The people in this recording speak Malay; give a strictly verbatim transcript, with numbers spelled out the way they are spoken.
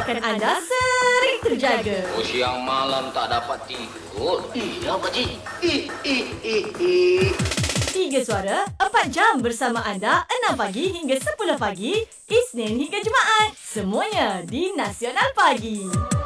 memastikan anda sering terjaga. Oh, siang malam tak dapat tidur. Iya, Pakcik. Eh, eh, eh, eh. Tiga Suara, empat jam bersama anda, enam pagi hingga sepuluh pagi, Isnin hingga Jumaat. Semuanya di Nasional Pagi.